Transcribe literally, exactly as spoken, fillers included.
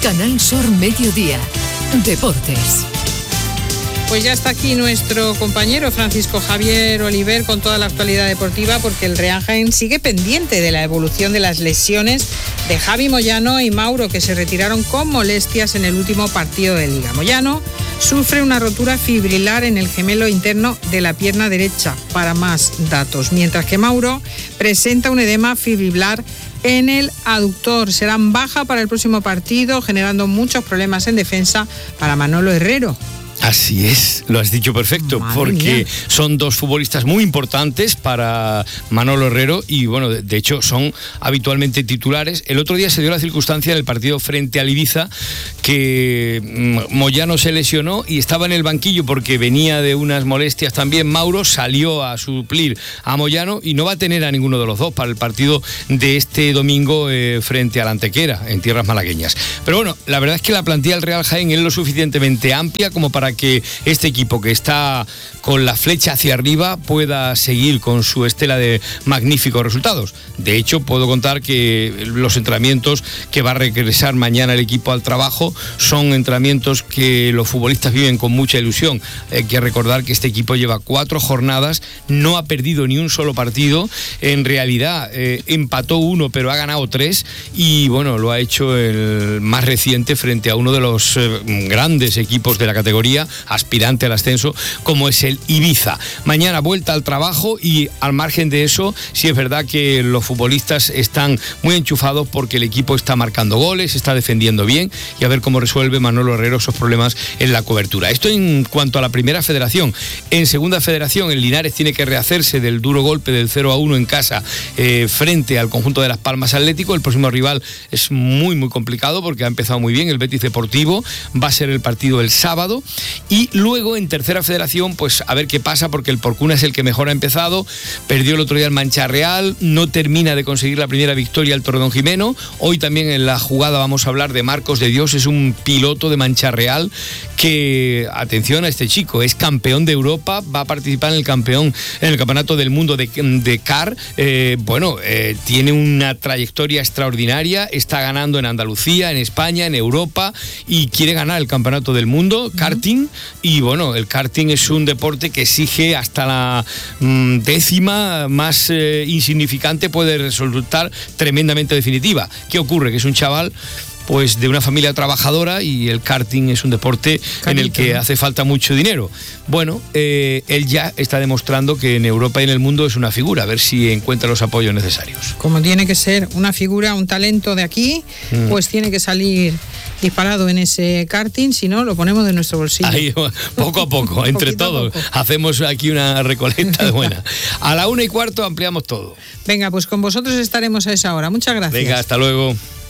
Canal Sur Mediodía. Deportes. Pues ya está aquí nuestro compañero Francisco Javier Oliver con toda la actualidad deportiva, porque el Real Jaén sigue pendiente de la evolución de las lesiones de Javi Moyano y Mauro, que se retiraron con molestias en el último partido de Liga. Moyano sufre una rotura fibrilar en el gemelo interno de la pierna derecha, para más datos, mientras que Mauro presenta un edema fibrilar en el aductor. Serán baja para el próximo partido, generando muchos problemas en defensa para Manolo Herrero. Así es, lo has dicho perfecto, Madre porque mía. son dos futbolistas muy importantes para Manolo Herrero y, bueno, de, de hecho son habitualmente titulares. El otro día se dio la circunstancia en el partido frente al Ibiza que Moyano se lesionó y estaba en el banquillo porque venía de unas molestias también. Mauro salió a suplir a Moyano y no va a tener a ninguno de los dos para el partido de este domingo eh, frente a la Antequera, en tierras malagueñas. Pero bueno, la verdad es que la plantilla del Real Jaén es lo suficientemente amplia como para que este equipo, que está con la flecha hacia arriba, pueda seguir con su estela de magníficos resultados. De hecho, puedo contar que los entrenamientos que va a regresar mañana el equipo al trabajo son entrenamientos que los futbolistas viven con mucha ilusión. Hay que recordar que este equipo lleva cuatro jornadas, no ha perdido ni un solo partido. En realidad eh, empató uno, pero ha ganado tres, y bueno, lo ha hecho el más reciente frente a uno de los eh, grandes equipos de la categoría, aspirante al ascenso, como es el Ibiza. Mañana vuelta al trabajo, y al margen de eso, sí es verdad que los futbolistas están muy enchufados porque el equipo está marcando goles, está defendiendo bien, y a ver cómo resuelve Manolo Herrero esos problemas en la cobertura. Esto en cuanto a la primera federación. En segunda federación, el Linares tiene que rehacerse del duro golpe del cero a uno en casa eh, frente al conjunto de Las Palmas Atlético. El próximo rival es muy muy complicado porque ha empezado muy bien, el Betis Deportivo. Va a ser el partido el sábado. Y luego en tercera federación, pues a ver qué pasa, porque el Porcuna es el que mejor ha empezado. Perdió el otro día el Mancha Real, no termina de conseguir la primera victoria el Torredonjimeno. Hoy también en la jugada vamos a hablar de Marcos de Dios, es un piloto de Mancha Real que, atención a este chico, es campeón de Europa, va a participar en el campeón en el campeonato del mundo de, de C A R. Eh, bueno, eh, tiene una trayectoria extraordinaria, está ganando en Andalucía, en España, en Europa, y quiere ganar el campeonato del mundo, karting. Y bueno, el karting es un deporte que exige hasta la mmm, décima más eh, insignificante, puede resultar tremendamente definitiva. ¿Qué ocurre? Que es un chaval pues de una familia trabajadora, y el karting es un deporte Carito, en el que ¿no? hace falta mucho dinero. Bueno, eh, él ya está demostrando que en Europa y en el mundo es una figura, a ver si encuentra los apoyos necesarios. Como tiene que ser una figura, un talento de aquí, mm. pues tiene que salir disparado en ese karting, si no, lo ponemos de nuestro bolsillo. Ahí, poco a poco, entre todos, poco. Hacemos aquí una recolecta buena. A la una y cuarto ampliamos todo. Venga, pues con vosotros estaremos a esa hora. Muchas gracias. Venga, hasta luego.